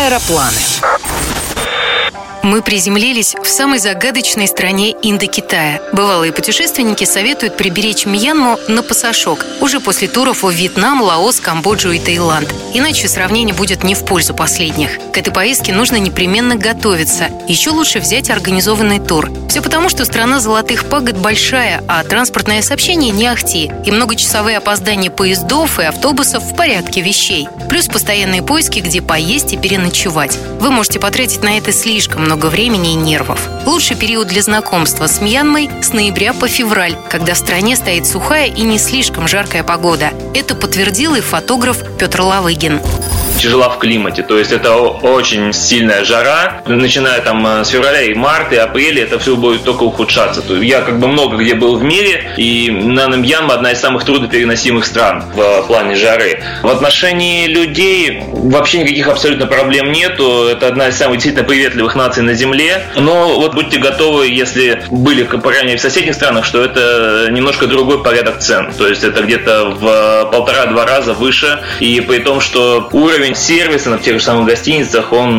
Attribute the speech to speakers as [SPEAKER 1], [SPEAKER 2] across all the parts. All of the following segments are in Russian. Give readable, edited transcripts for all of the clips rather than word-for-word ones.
[SPEAKER 1] Аэропланы. Мы приземлились в самой загадочной стране Индокитая. Бывалые путешественники советуют приберечь Мьянму на пасашок уже после туров в Вьетнам, Лаос, Камбоджу и Таиланд. Иначе сравнение будет не в пользу последних. К этой поездке нужно непременно готовиться. Еще лучше взять организованный тур. Все потому, что страна Золотых Пагод большая, а транспортное сообщение не ахти. И многочасовые опоздания поездов и автобусов в порядке вещей. Плюс постоянные поиски, где поесть и переночевать. Вы можете потратить на это слишком много времени и нервов. Лучший период для знакомства с Мьянмой с ноября по февраль, когда в стране стоит сухая и не слишком жаркая погода. Это подтвердил и фотограф Петр Лавыгин.
[SPEAKER 2] Тяжела в климате, то есть это очень сильная жара, начиная там с февраля и марта, и апреля, это все будет только ухудшаться. Я много где был в мире, и Мьянма одна из самых труднопереносимых стран в плане жары. В отношении людей вообще никаких абсолютно проблем нету, это одна из самых действительно приветливых наций на земле, но вот будьте готовы, если были, по крайней мере, в соседних странах, что это немножко другой порядок цен, то есть это где-то в 1,5-2 раза выше, и при том, что уровень сервиса в тех же самых гостиницах, он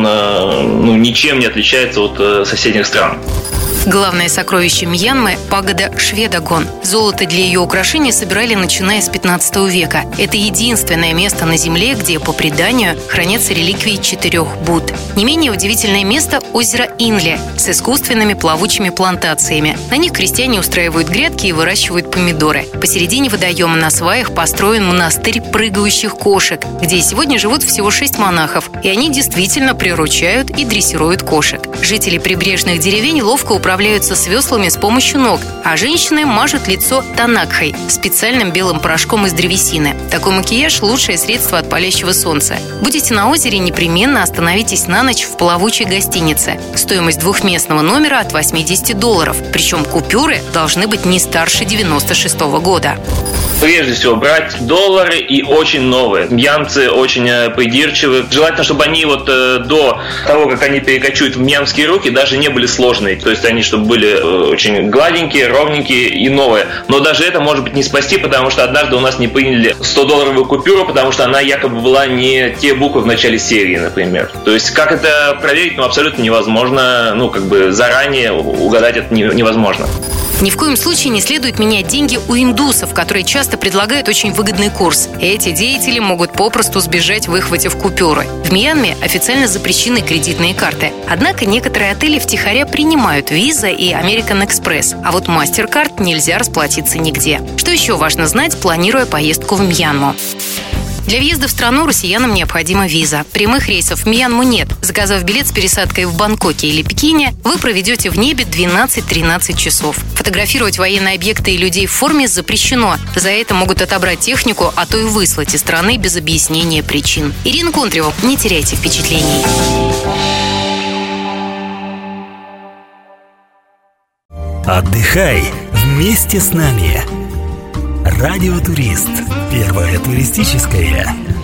[SPEAKER 2] ничем не отличается от соседних стран.
[SPEAKER 1] Главное сокровище Мьянмы – пагода Шведагон. Золото для ее украшения собирали начиная с 15 века. Это единственное место на Земле, где, по преданию, хранятся реликвии 4 Будд. Не менее удивительное место – озеро Инли с искусственными плавучими плантациями. На них крестьяне устраивают грядки и выращивают помидоры. Посередине водоема на сваях построен монастырь прыгающих кошек, где сегодня живут всего 6 монахов, и они действительно приручают и дрессируют кошек. Жители прибрежных деревень ловко управляются с веслами с помощью ног, а женщины мажут лицо танакхой – специальным белым порошком из древесины. Такой макияж – лучшее средство от палящего солнца. Будете на озере, непременно остановитесь на ночь в плавучей гостинице. Стоимость двухместного номера от $80. Причем купюры должны быть не старше 96-го года.
[SPEAKER 2] Прежде всего брать доллары и очень новые. Мьянмцы очень придирчивы. Желательно, чтобы они до того, как они перекочуют в мьянмские руки, даже не были сложные. То есть они чтобы были очень гладенькие, ровненькие и новые. Но даже это может быть не спасти, потому что однажды у нас не приняли 100-долларовую купюру, потому что она якобы была не те буквы в начале серии, например. То есть как это проверить, абсолютно невозможно. Заранее угадать это невозможно.
[SPEAKER 1] Ни в коем случае не следует менять деньги у индусов, которые часто предлагают очень выгодный курс. Эти деятели могут попросту сбежать, выхватив купюры. В Мьянме официально запрещены кредитные карты. Однако некоторые отели втихаря принимают Visa и American Express, а вот MasterCard нельзя расплатиться нигде. Что еще важно знать, планируя поездку в Мьянму? Для въезда в страну россиянам необходима виза. Прямых рейсов в Мьянму нет. Заказав билет с пересадкой в Бангкоке или Пекине, вы проведете в небе 12-13 часов. Фотографировать военные объекты и людей в форме запрещено. За это могут отобрать технику, а то и выслать из страны без объяснения причин. Ирина Контрева, не теряйте впечатлений.
[SPEAKER 3] Отдыхай вместе с нами. Радио Турист. Первое туристическое.